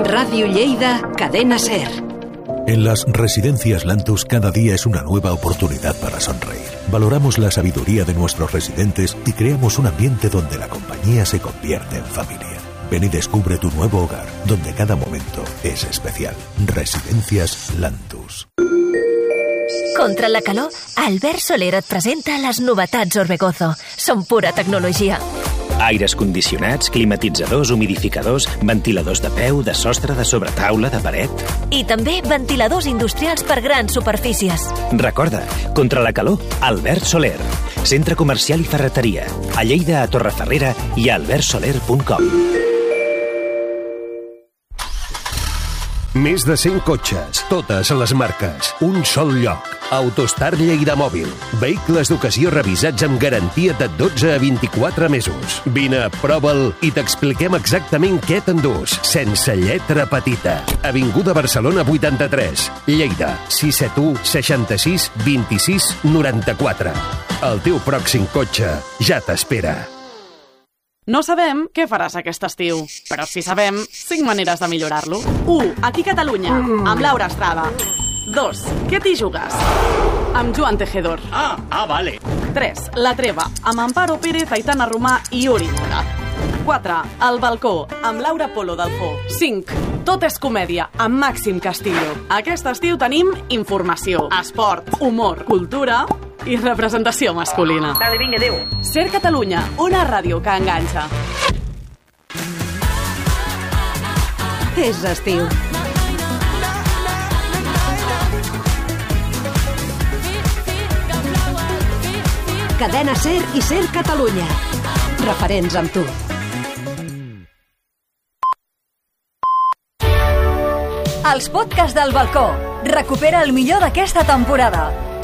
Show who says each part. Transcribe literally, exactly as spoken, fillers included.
Speaker 1: Radio Lleida, Cadena Ser.
Speaker 2: En las residencias Lantus cada día es una nueva oportunidad para sonreír. Valoramos la sabiduría de nuestros residentes y creamos un ambiente donde la compañía se convierte en familia. Ven y descubre tu nuevo hogar, donde cada momento es especial. Residencias Lantus.
Speaker 3: Contra la calor, Albert Soler et presenta les novetats Orbegozo. Són pura tecnologia.
Speaker 4: Aires condicionats, climatitzadors, humidificadors, ventiladors de peu, de sostre, de sobretaula, de paret.
Speaker 3: I també ventiladors industrials per grans superfícies.
Speaker 4: Recorda, contra la calor, Albert Soler. Centre comercial i ferreteria. A Lleida, a Torreferrera i a albert soler punt com.
Speaker 5: Més de cent cotxes, totes les marques, un sol lloc. Autostar Lleida Mòbil. Vehicles d'ocasió revisats amb garantia de dotze a vint-i-quatre mesos. Vine, prova'l i t'expliquem exactament què t'endús, sense lletra petita. Avinguda Barcelona vuitanta-tres, Lleida, sis set u, seixanta-sis, vint-i-sis, noranta-quatre. El teu pròxim cotxe ja t'espera.
Speaker 6: No sabem què faràs aquest estiu, però sí sabem cinc maneres de millorar-lo. u. Aquí Catalunya, amb Laura Estrada. dos. Què t'hi jugues? Amb Joan Tejedor.
Speaker 7: Ah, ah, vale.
Speaker 6: tres. La Treva, amb Amparo Pérez, Aitana Romà i Uri Mora. quatre. El Balcó, amb Laura Polo Dalfó. cinc. Tot és comèdia, amb Màxim Castillo. Aquest estiu tenim informació, esport, humor, cultura i representació masculina.
Speaker 7: Dale, vinga, adéu.
Speaker 6: Ser Catalunya, una ràdio que enganxa.
Speaker 1: És estiu. Cadena Ser i Ser Catalunya. Referents amb tu.
Speaker 3: Els podcasts del Balcó. Recupera el millor d'aquesta temporada.